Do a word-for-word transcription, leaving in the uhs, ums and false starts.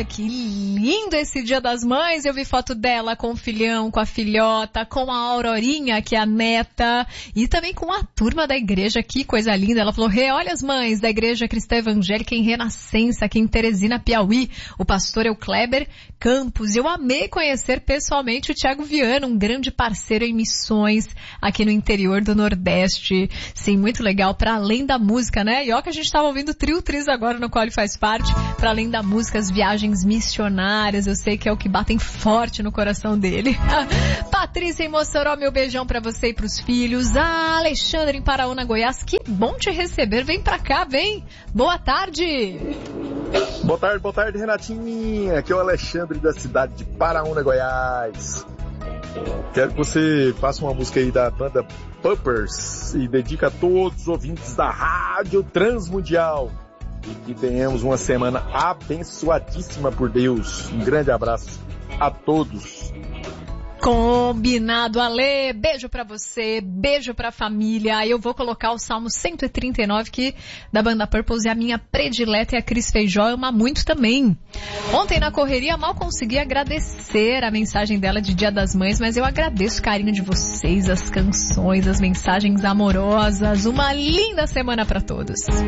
que lindo esse Dia das Mães. Eu vi foto dela com o filhão, com a filhota, com a Aurorinha, que é a neta, e também com a turma da igreja. Que coisa linda. Ela falou, Rê, olha as mães da Igreja Cristã Evangélica em Renascença, aqui em Teresina, Piauí. O pastor é o Kleber Campos. Eu amei conhecer pessoalmente o Thiago Viana, um grande parceiro em missões aqui no interior do Nordeste. Sim, muito legal. Para além da música, né? E ó que a gente estava ouvindo o Trio Tris agora, no qual ele faz parte. Para além da música, as viagens missionárias. Eu sei que é o que batem forte no coração dele. Patrícia em Mossoró, meu beijão para você e pros filhos. Ah, Alexandre em Paraúna, Goiás. Que bom te receber. Vem pra cá, vem. Boa tarde. Boa tarde, boa tarde, Renatinha. Aqui é o Alexandre da cidade de Paraúna, Goiás. Quero que você faça uma música aí da banda Puppers e dedica a todos os ouvintes da Rádio Transmundial. E que tenhamos uma semana abençoadíssima por Deus. Um grande abraço a todos. Combinado, Ale. Beijo pra você, beijo pra família. Eu vou colocar o Salmo cento e trinta e nove, que da banda Purpose é a minha predileta, e a Cris Feijó ama muito também. Ontem na correria mal consegui agradecer a mensagem dela de Dia das Mães, mas eu agradeço o carinho de vocês, as canções, as mensagens amorosas. Uma linda semana pra todos.